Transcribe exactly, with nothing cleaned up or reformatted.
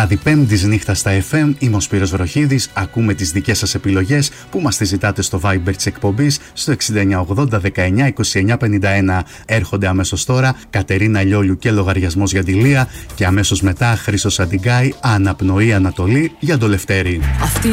Βράδυ Πέμπτης νύχτα στα εφ εμ, είμαι ο Σπύρος Βροχίδης. Ακούμε τις δικές σας επιλογές που μας τις ζητάτε στο Viber της εκπομπής στο εξήντα εννιά ογδόντα δεκαεννιά είκοσι εννιά πενήντα ένα. Έρχονται αμέσως τώρα Κατερίνα Λιόλιου και Λογαριασμός για τη Λία και αμέσως μετά Χρήστος Αντιγκάη, Αναπνοή Ανατολή για το Λευτέρι. Αυτή